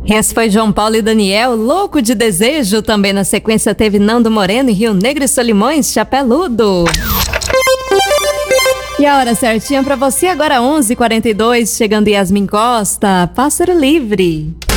Esse foi João Paulo e Daniel, Louco de Desejo. Também na sequência teve Nando Moreno e Rio Negro e Solimões, Chapeludo. E a hora certinha pra você agora, 11h42, chegando Yasmin Costa, Pássaro Livre.